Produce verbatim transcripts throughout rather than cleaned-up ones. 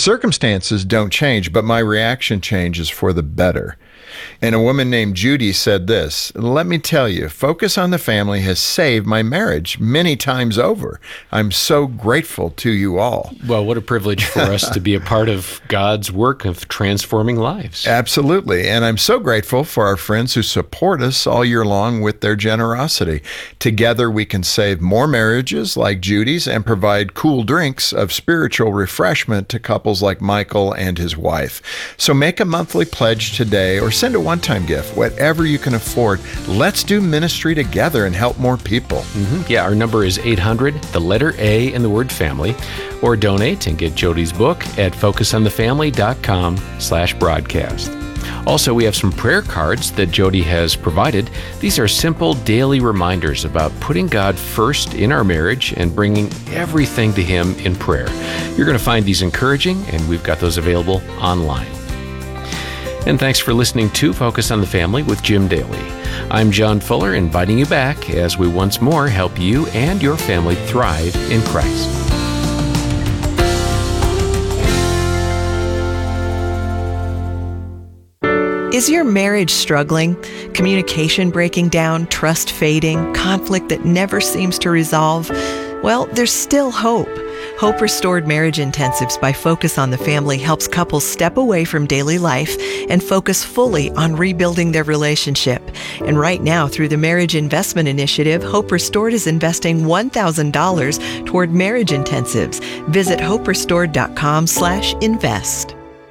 circumstances don't change, but my reaction changes for the better. And a woman named Judy said this, "Let me tell you, Focus on the Family has saved my marriage many times over. I'm so grateful to you all." Well, what a privilege for us to be a part of God's work of transforming lives. Absolutely. And I'm so grateful for our friends who support us all year long with their generosity. Together, we can save more marriages like Judy's and provide cool drinks of spiritual refreshment to couples like Michael and his wife. So make a monthly pledge today or send a one-time gift, whatever you can afford. Let's do ministry together and help more people. Mm-hmm. Yeah, our number is eight hundred, the letter A and the word family, or donate and get Jody's book at focusonthefamily.com slash broadcast. Also, we have some prayer cards that Jody has provided. These are simple daily reminders about putting God first in our marriage and bringing everything to Him in prayer. You're going to find these encouraging, and we've got those available online. And thanks for listening to Focus on the Family with Jim Daly. I'm John Fuller, inviting you back as we once more help you and your family thrive in Christ. Is your marriage struggling? Communication breaking down, trust fading, conflict that never seems to resolve? Well, there's still hope. Hope Restored Marriage Intensives by Focus on the Family helps couples step away from daily life and focus fully on rebuilding their relationship. And right now, through the Marriage Investment Initiative, Hope Restored is investing one thousand dollars toward marriage intensives. Visit hoperestored.com slash invest.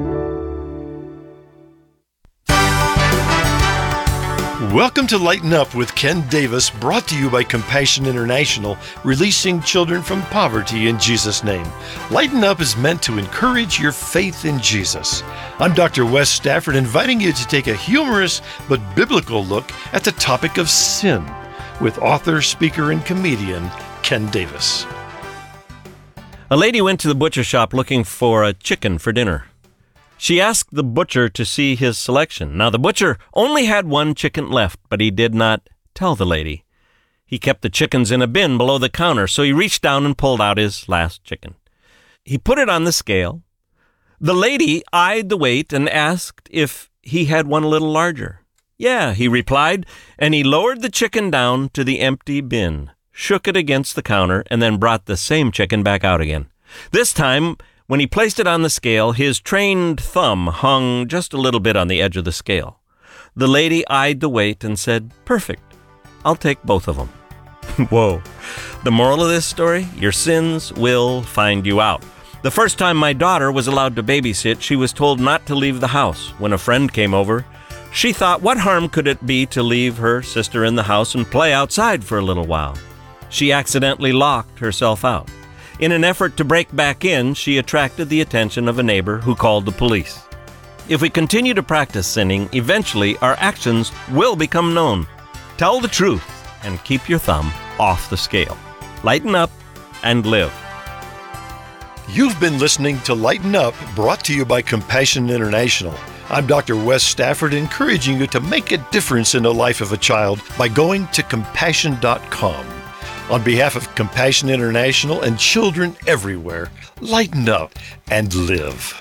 Welcome to Lighten Up with Ken Davis, brought to you by Compassion International, releasing children from poverty in Jesus' name. Lighten Up is meant to encourage your faith in Jesus. I'm Doctor Wes Stafford, inviting you to take a humorous but biblical look at the topic of sin with author, speaker, and comedian Ken Davis. A lady went to the butcher shop looking for a chicken for dinner. She asked the butcher to see his selection. Now, the butcher only had one chicken left, but he did not tell the lady. He kept the chickens in a bin below the counter, so he reached down and pulled out his last chicken. He put it on the scale. The lady eyed the weight and asked if he had one a little larger. Yeah, he replied, and he lowered the chicken down to the empty bin, shook it against the counter, and then brought the same chicken back out again. This time, when he placed it on the scale, his trained thumb hung just a little bit on the edge of the scale. The lady eyed the weight and said, "Perfect. I'll take both of them." Whoa. The moral of this story? Your sins will find you out. The first time my daughter was allowed to babysit, she was told not to leave the house. When a friend came over, she thought, what harm could it be to leave her sister in the house and play outside for a little while? She accidentally locked herself out. In an effort to break back in, she attracted the attention of a neighbor who called the police. If we continue to practice sinning, eventually our actions will become known. Tell the truth and keep your thumb off the scale. Lighten up and live. You've been listening to Lighten Up, brought to you by Compassion International. I'm Doctor Wes Stafford, encouraging you to make a difference in the life of a child by going to compassion dot com. On behalf of Compassion International and children everywhere, lighten up and live.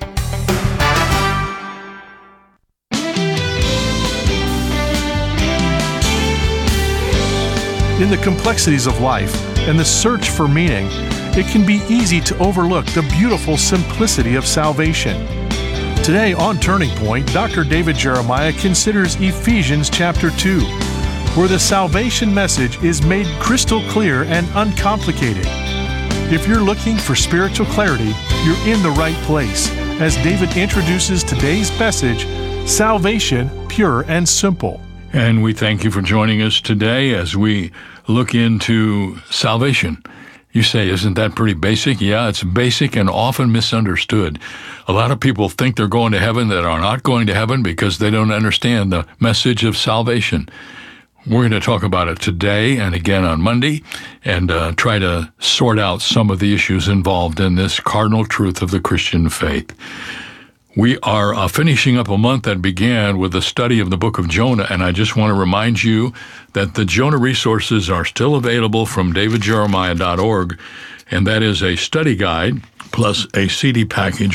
In the complexities of life and the search for meaning, it can be easy to overlook the beautiful simplicity of salvation. Today on Turning Point, Doctor David Jeremiah considers Ephesians chapter two, where the salvation message is made crystal clear and uncomplicated. If you're looking for spiritual clarity, you're in the right place, as David introduces today's message, Salvation Pure and Simple. And we thank you for joining us today as we look into salvation. You say, isn't that pretty basic? Yeah, it's basic and often misunderstood. A lot of people think they're going to heaven that are not going to heaven because they don't understand the message of salvation. We're going to talk about it today and again on Monday and uh, try to sort out some of the issues involved in this cardinal truth of the Christian faith. We are uh, finishing up a month that began with the study of the book of Jonah, and I just want to remind you that the Jonah resources are still available from david jeremiah dot org, and that is a study guide plus a C D package